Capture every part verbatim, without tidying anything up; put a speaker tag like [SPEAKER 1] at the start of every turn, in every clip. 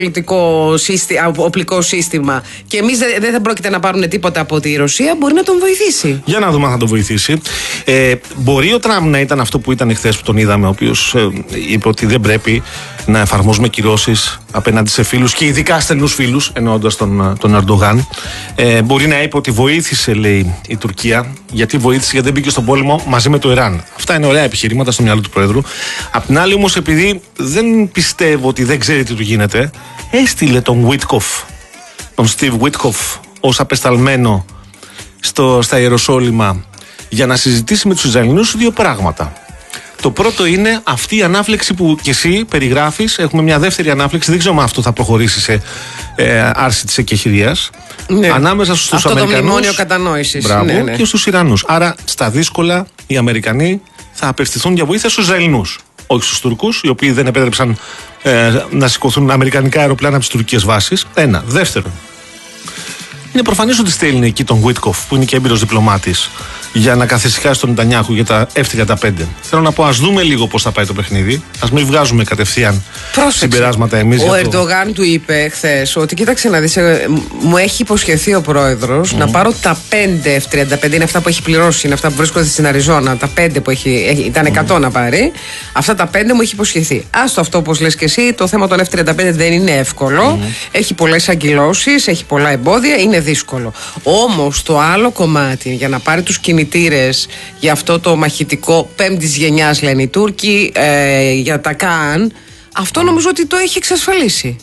[SPEAKER 1] πολιτικό σύστημα, οπλικό σύστημα και εμείς δεν θα πρόκειται να πάρουν τίποτα από τη Ρωσία, μπορεί να τον βοηθήσει.
[SPEAKER 2] Για να δούμε αν θα τον βοηθήσει. Ε, μπορεί ο Τραμπ να ήταν αυτό που ήταν εχθές που τον είδαμε, ο οποίος ε, είπε ότι δεν πρέπει να εφαρμόζουμε κυρώσεις απέναντι σε φίλους και ειδικά στενούς φίλους, εννοώντας τον, τον Ερντογάν. Ε, μπορεί να είπε ότι βοήθησε, λέει, η Τουρκία. Γιατί βοήθησε, γιατί δεν μπήκε στον πόλεμο μαζί με το Ιράν. Αυτά είναι ωραία επιχειρήματα στο μυαλό του Πρόεδρου. Απ' την άλλη, όμως, επειδή δεν πιστεύω ότι δεν ξέρει τι του γίνεται, έστειλε τον Witkoff, τον Steve Witkoff, ως απεσταλμένο στο, στα Ιεροσόλυμα για να συζητήσει με τους Ισραηλινούς δύο πράγματα. Το πρώτο είναι αυτή η ανάφλεξη που κι εσύ περιγράφεις. Έχουμε μια δεύτερη ανάφλεξη. Δεν ξέρω αν αυτό θα προχωρήσει σε ε, άρση της εκεχηρίας. Ναι. Ανάμεσα στους αυτό Αμερικανούς. Αυτό το μνημόνιο κατανόησης. Μπράβο, ναι, ναι. Και στους Ιρανούς. Άρα στα δύσκολα οι Αμερικανοί θα απευθυνθούν για βοήθεια στους Ισραηλινούς. Όχι στους Τούρκους, οι οποίοι δεν επέτρεψαν ε, να σηκωθούν αμερικανικά αεροπλάνα από τις τουρκικές βάσεις. Ένα. Δεύτερον, είναι προφανές ότι στέλνει εκεί τον Witkoff, που είναι και έμπειρος διπλωμάτης, για να καθησυχάσει τον Νετανιάχου για τα εφ τριάντα πέντε. Θέλω να πω, ας δούμε λίγο πώς θα πάει το παιχνίδι. Ας μην βγάζουμε κατευθείαν Πρόσεξε. συμπεράσματα εμείς. Ο
[SPEAKER 1] Ερντογάν το... του είπε χθες ότι κοίταξε να δεις, μου έχει υποσχεθεί ο πρόεδρος mm. να πάρω τα πέντε εφ τριάντα πέντε. Είναι αυτά που έχει πληρώσει, είναι αυτά που βρίσκονται στην Αριζόνα. Τα πέντε που έχει, ήταν εκατό mm. να πάρει. Αυτά τα πέντε μου έχει υποσχεθεί. Άστο αυτό, όπως λες και εσύ, το θέμα των εφ τριάντα πέντε δεν είναι εύκολο. Mm. Έχει πολλές αγκυλώσεις, έχει πολλά εμπόδια, είναι δύσκολο. Όμως το άλλο κομμάτι για να πάρει τους κινητήρες για αυτό το μαχητικό πέμπτης γενιάς, λένε οι Τούρκοι, ε, για τα ΚΑΝ, αυτό νομίζω ότι το έχει εξασφαλίσει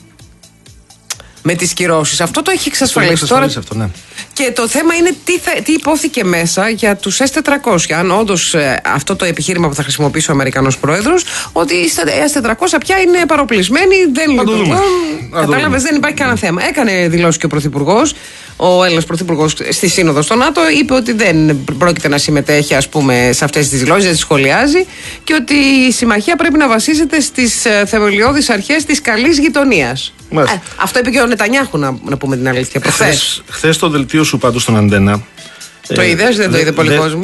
[SPEAKER 1] με τις κυρώσεις. Αυτό το έχει εξασφαλίσει,
[SPEAKER 2] το
[SPEAKER 1] τώρα.
[SPEAKER 2] Αυτό, ναι.
[SPEAKER 1] Και το θέμα είναι τι, θα, τι υπόθηκε μέσα για τους ες τετρακόσια. Αν όντως ε, αυτό το επιχείρημα που θα χρησιμοποιήσει ο Αμερικανός Πρόεδρος, ότι οι ες τετρακόσια πια είναι παροπλισμένοι, δεν λειτουργούν. Κατάλαβες, δεν υπάρχει κανένα θέμα. Έκανε δηλώσει και ο Πρωθυπουργός. Ο Έλληνας Πρωθυπουργός στη Σύνοδο στο ΝΑΤΟ είπε ότι δεν πρόκειται να συμμετέχει, ας πούμε, σε αυτές τις δηλώσεις, δεν τις σχολιάζει και ότι η συμμαχία πρέπει να βασίζεται στις θεμελιώδεις αρχές της καλής γειτονίας. Ε, αυτό είπε και ο Νετανιάχου, να, να πούμε την αλήθεια, προχθές.
[SPEAKER 2] Χθες το δελτίο σου πάντως στον Αντένα.
[SPEAKER 1] Το ε, είδες, δεν το είδε πολύ κόσμο.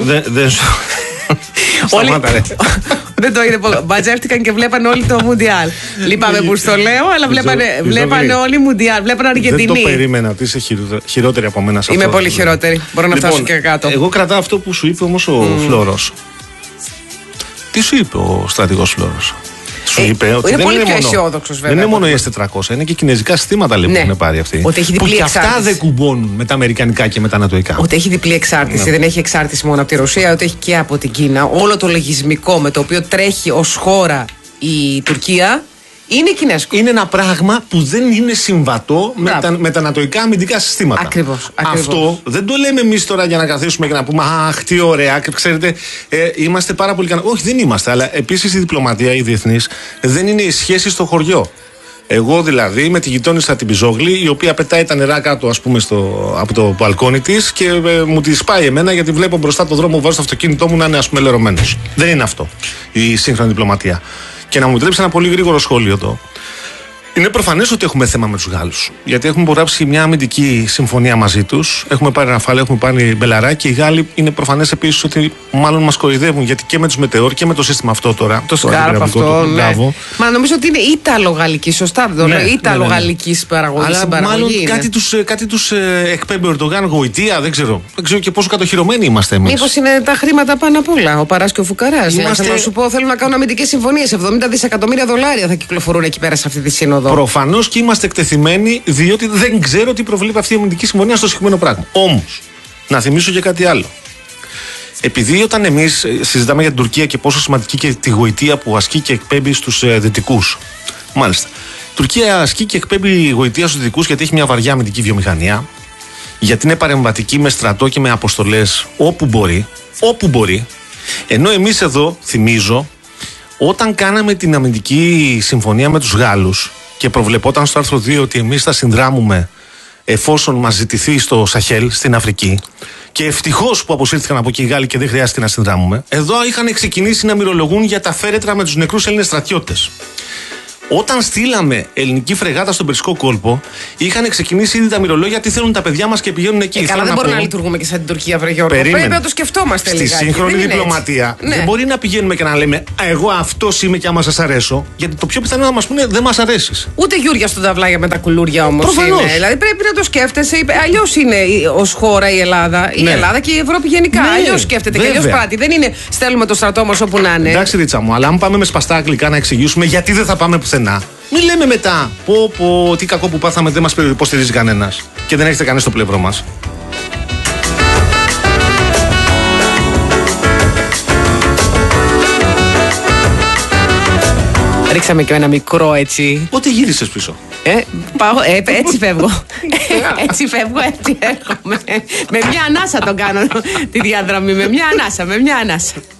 [SPEAKER 2] Όλοι...
[SPEAKER 1] Δεν το είδε πολύ. Μπατζεύτηκαν και βλέπανε όλοι το Μουντιάλ. Λυπάμαι που στο λέω, αλλά βλέπανε, βλέπανε όλοι Μουντιάλ. Βλέπανε Αργεντινή.
[SPEAKER 2] Δεν το περίμενα ότι είσαι χειρότερη από μένα σε αυτό.
[SPEAKER 1] Είμαι πολύ χειρότερη. Μπορώ να φτάσω και κάτω.
[SPEAKER 2] Εγώ κρατάω αυτό που σου είπε όμως ο Φλόρος. Τι σου είπε ο στρατηγός Φλόρος? Σου
[SPEAKER 1] ε,
[SPEAKER 2] είπε ότι
[SPEAKER 1] είναι
[SPEAKER 2] δεν
[SPEAKER 1] πολύ
[SPEAKER 2] είναι,
[SPEAKER 1] πιο
[SPEAKER 2] μόνο,
[SPEAKER 1] αισιόδοξος, βέβαια,
[SPEAKER 2] δεν είναι μόνο οι ες τετρακόσια, είναι και κινέζικα συστήματα, λέει, ναι, που έχουν πάρει αυτοί.
[SPEAKER 1] Ότι έχει διπλή
[SPEAKER 2] που
[SPEAKER 1] εξάρτηση.
[SPEAKER 2] Και αυτά δεν κουμπώνουν με τα αμερικανικά και με τα ανατοϊκά.
[SPEAKER 1] Ότι έχει διπλή εξάρτηση. Ναι. Δεν έχει εξάρτηση μόνο από τη Ρωσία, ότι έχει και από την Κίνα. Όλο το λογισμικό με το οποίο τρέχει ως χώρα η Τουρκία είναι κινέζικο.
[SPEAKER 2] Είναι ένα πράγμα που δεν είναι συμβατό με τα, με τα ανατοϊκά αμυντικά συστήματα.
[SPEAKER 1] Ακριβώς.
[SPEAKER 2] Αυτό δεν το λέμε εμείς τώρα για να καθίσουμε και να πούμε αχ, τι ωραία. Ξέρετε, ε, είμαστε πάρα πολύ ικανοί. Όχι, δεν είμαστε. Αλλά επίσης η διπλωματία, η διεθνής, δεν είναι η σχέση στο χωριό. Εγώ δηλαδή με τη γειτόνισσα την Πιζόγλη, η οποία πετάει τα νερά κάτω, ας πούμε, στο, από το μπαλκόνι της και ε, μου τη σπάει εμένα γιατί βλέπω μπροστά το δρόμο, βάζω το αυτοκίνητό μου να είναι, ας πούμε, λερωμένος. Δεν είναι αυτό η σύγχρονη διπλωματία. Και να μου επιτρέψει ένα πολύ γρήγορο σχόλιο εδώ. Είναι προφανές ότι έχουμε θέμα με τους Γάλλους. Γιατί έχουμε υπογράψει μια αμυντική συμφωνία μαζί τους. Έχουμε πάρει Ραφάλ, έχουμε πάρει Μπελαρά και οι Γάλλοι είναι προφανές επίσης ότι μάλλον μας κοροϊδεύουν. Γιατί και με τους Μετεώρ και με το σύστημα αυτό τώρα. Το
[SPEAKER 1] Σκάρπ αυτό. Ναι. Μα νομίζω ότι είναι Ιταλογαλλική, σωστά δεν το λέω. Ιταλογαλλική παραγωγή.
[SPEAKER 2] Αλλά μάλλον κάτι τους, κάτι τους ε, εκπέμπει ο Ερντογάν, γοητεία, δεν ξέρω. Δεν ξέρω και πόσο κατοχυρωμένοι είμαστε εμείς.
[SPEAKER 1] Μήπως είναι τα χρήματα πάνω απ' όλα. Ο Παράς και ο Φουκαράς. Είμαστε... Θέλω να σου πω, θέλουν να κάνουν αμυντικές συμφωνίες. εβδομήντα δισεκατομμύρια δολάρια θα κυκλοφορούν εκεί πέρα σε αυτή τη σύνοδο.
[SPEAKER 2] Προφανώς και είμαστε εκτεθειμένοι, διότι δεν ξέρω τι προβλέπει αυτή η αμυντική συμφωνία στο συγκεκριμένο πράγμα. Όμως, να θυμίσω και κάτι άλλο. Επειδή όταν εμείς συζητάμε για την Τουρκία και πόσο σημαντική και τη γοητεία που ασκεί και εκπέμπει στους ε, δυτικούς. Μάλιστα. Η Τουρκία ασκεί και εκπέμπει γοητεία στους δυτικούς γιατί έχει μια βαριά αμυντική βιομηχανία. Γιατί είναι παρεμβατική με στρατό και με αποστολές όπου μπορεί. Όπου μπορεί. Ενώ εμείς εδώ, θυμίζω, όταν κάναμε την αμυντική συμφωνία με τους Γάλλους και προβλεπόταν στο άρθρο δύο ότι εμείς θα συνδράμουμε εφόσον μας ζητηθεί στο Σαχέλ, στην Αφρική, και ευτυχώς που αποσύρθηκαν από εκεί οι Γάλλοι και δεν χρειάστηκε να συνδράμουμε, εδώ είχαν ξεκινήσει να μυρολογούν για τα φέρετρα με τους νεκρούς Έλληνες στρατιώτες. Όταν στείλαμε ελληνική φρεγάτα στον Περσικό κόλπο, είχαν ξεκινήσει ήδη τα μυρολόγια τι θέλουν τα παιδιά μας και πηγαίνουν εκεί.
[SPEAKER 1] Ε, καλά, δεν μπορούμε να λειτουργούμε και σαν την Τουρκία, βρε Γιώργο. Πρέπει να το σκεφτόμαστε
[SPEAKER 2] Στη
[SPEAKER 1] λιγάκι.
[SPEAKER 2] Στη σύγχρονη διπλωματία ναι. δεν μπορεί να πηγαίνουμε και να λέμε εγώ αυτός είμαι και άμα σας αρέσω. Γιατί το πιο πιθανό είναι να μας πούνε δεν μας αρέσεις.
[SPEAKER 1] Ούτε Γιούρια στον ταυλάγια με τα κουλούρια όμως είναι. Δηλαδή πρέπει να το σκέφτεσαι. Αλλιώς είναι ως χώρα η Ελλάδα. Η ναι. Ελλάδα και η Ευρώπη γενικά. Ναι, αλλιώς σκέφτεται και αλλιώς πράττει. Δεν είναι στέλνουμε το στρατό μας όπου να είναι.
[SPEAKER 2] Εντάξει, Ρίτσα μου, αλλά αν πάμε με σπαστά αγγλικά να εξηγήσουμε γιατί δεν θα πάμε πουθενά. Μην λέμε μετά πω, πω, τι κακό που πάθαμε, δεν μας υποστηρίζει κανένας και δεν έχετε κανείς στο πλευρό μας.
[SPEAKER 1] Ρίξαμε και ένα μικρό έτσι.
[SPEAKER 2] Πότε γύρισες πίσω?
[SPEAKER 1] Ε, πάω, ε, έτσι φεύγω. Έτσι φεύγω, έτσι έρχομαι. Με μια ανάσα τον κάνω τη διαδρομή. Με μια ανάσα, με μια ανάσα.